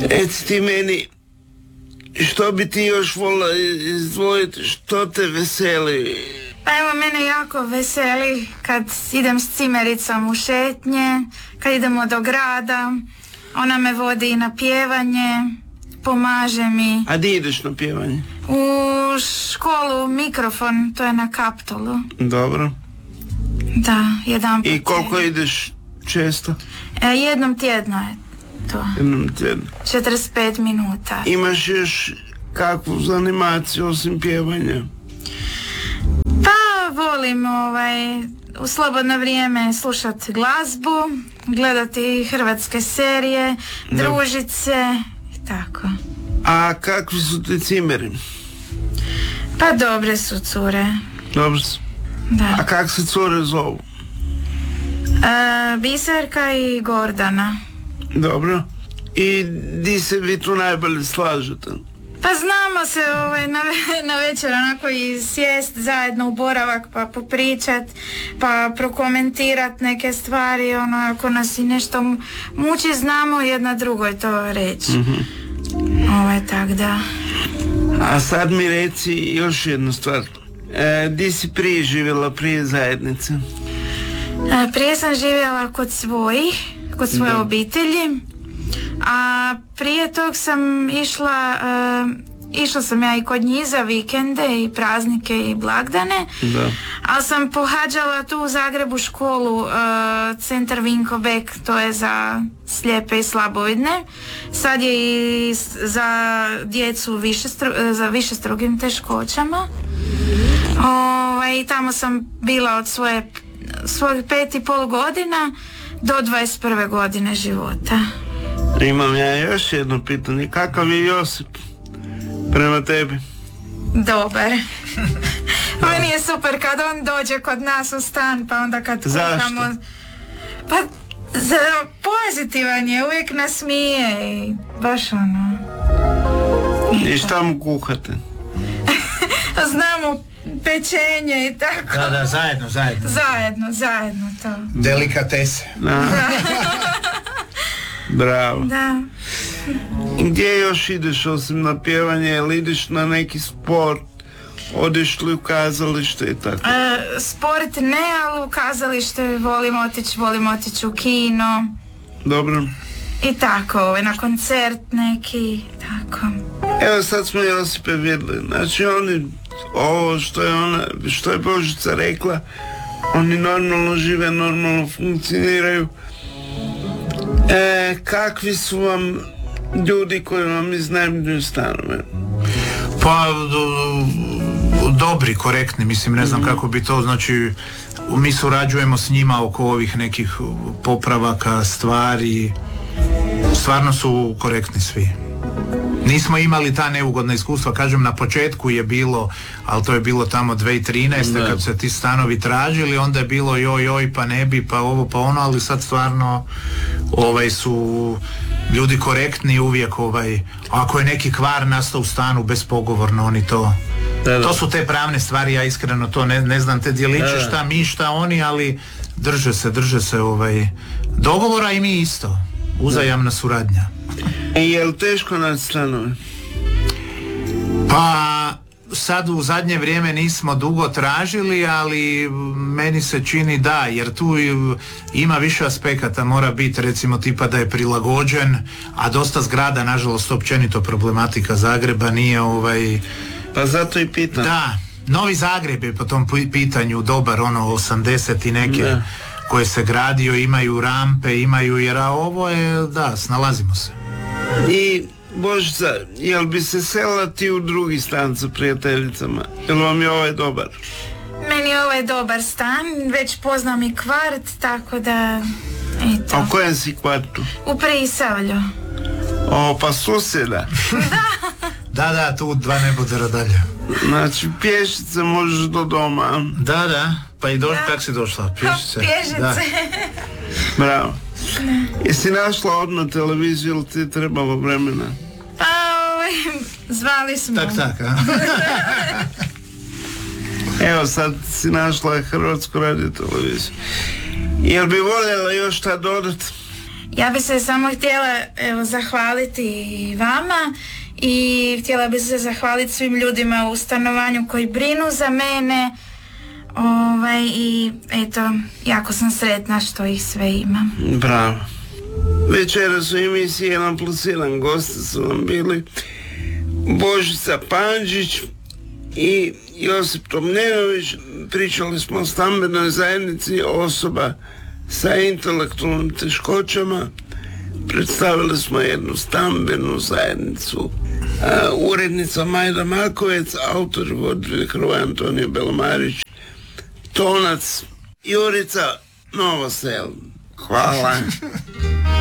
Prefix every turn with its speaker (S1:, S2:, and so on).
S1: Reci ti meni, što bi ti još volila izdvojiti, što te veseli?
S2: Pa evo, mene jako veseli kad idem s cimericom u šetnje, kad idemo do grada, ona me vodi na pjevanje, pomaže mi.
S1: A di ideš na pjevanje?
S2: U školu Mikrofon, to je na Kaptolu.
S1: Dobro.
S2: Da, jedan put.
S1: I koliko ideš često?
S2: Jednom tjedno je to.
S1: Jednom tjedno.
S2: 45 minuta.
S1: Imaš još kakvu zanimaciju osim pjevanja?
S2: Pa volim u slobodno vrijeme slušati glazbu, gledati hrvatske serije, družit se i tako.
S1: A kakvi su ti cimeri?
S2: Pa dobre su cure.
S1: Dobro su.
S2: Da.
S1: A kak se cure zovu?
S2: Biserka i Gordana.
S1: Dobro. I di se vi tu najbolje slažete?
S2: Pa znamo se na večer onako i sjest zajedno u boravak pa popričat, pa prokomentirat neke stvari, ako nas i nešto muči, znamo jedna drugoj to reći. Tak da.
S1: A sad mi reci još jednu stvar. Di si prije živjela, prije zajednice?
S2: Prije sam živjela kod svoje obitelji, a prije tog sam išla sam ja i kod njih za vikende i praznike i blagdane, ali sam pohađala tu u Zagrebu školu, Centar Vinko Bek, to je za slijepe i slabovidne. Sad je i za djecu za višestrukim teškoćama. I tamo sam bila od svojih 5,5 godina do 21. godine života.
S1: Imam ja još jedno pitanje. Kakav je Josip prema tebi?
S2: Dobar. Meni je super kad on dođe kod nas u stan, pa onda kad kuhamo... Pa pozitivan je, uvijek nas smije i baš
S1: I šta mu kuhate?
S2: Znamo pečenje i tako.
S3: Da,
S2: Zajedno to.
S3: Delikatese.
S1: Da. Bravo.
S2: Da.
S1: Gdje još ideš osim na pjevanje? Ili ideš na neki sport? Odeš li u kazalište i tako?
S2: Sport ne, ali u kazalište volim otići u kino.
S1: Dobro.
S2: I tako, na koncert neki, tako.
S1: Evo sad smo Josipe vidjeli. Znači oni, ovo što je Božica rekla, oni normalno žive, normalno funkcioniraju. Kakvi su vam ljudi koji vam iznajmljuju stanove?
S3: Pa dobri, korektni, mislim, ne znam kako bi to, znači mi surađujemo s njima oko ovih nekih popravaka, stvari, stvarno su korektni svi. Nismo imali ta neugodna iskustva, kažem, na početku je bilo, ali to je bilo tamo 2013. kad se ti stanovi tražili, onda je bilo joj, pa ne bi, pa ovo, pa ono, ali sad stvarno su ljudi korektni uvijek, ako je neki kvar nastao u stanu bezpogovorno, oni to... To su te pravne stvari, ja iskreno to ne znam te djeliće, šta mi, šta oni, ali drže se dogovora i mi isto, uzajamna suradnja.
S1: Je li teško naći stanove?
S3: Pa sad u zadnje vrijeme nismo dugo tražili, ali meni se čini da, jer tu ima više aspekata, mora biti recimo tipa da je prilagođen, a dosta zgrada, nažalost, općenito problematika Zagreba nije
S1: Pa zato i pitam.
S3: Da, Novi Zagreb je po tom pitanju dobar, 80 i neke koje se gradio, imaju rampe, jer ovo je, snalazimo se.
S1: I Božica, jel bi se selila ti u drugi stan sa prijateljicama? Jel vam je ovaj dobar?
S2: Meni je ovaj dobar stan, već poznam i kvart, tako da... Eto.
S1: A u kojem si kvartu?
S2: U Prisavlju.
S1: Pa susjeda.
S3: Da, tu 2 nebodera dalje.
S1: Znači, pješice možeš do doma.
S3: Da, pa i kak si došla? Pješice.
S2: Pješice.
S1: Bravo. Jesi našla odmah televiziju ili ti je trebalo vremena?
S2: Pa, zvali smo.
S3: Tak, a?
S1: Evo sad si našla Hrvatsku radio televiziju. Jel bi voljela još šta dodat?
S2: Ja bi se samo htjela zahvaliti i vama i htjela bi se zahvaliti svim ljudima u stanovanju koji brinu za mene. I eto, jako sam sretna što ih sve imam.
S1: Bravo. Večeras u emisiji 1+1 gosti su nam bili Božica Panđić i Josip Tomljenović. Pričali smo o stambenoj zajednici osoba sa intelektualnim teškoćama. Predstavili smo jednu stambenu zajednicu. Urednica Majda Makovec, autor voditelj Hrvoje Antonije Belomarić, tonac Jurica Novosel. Hvala.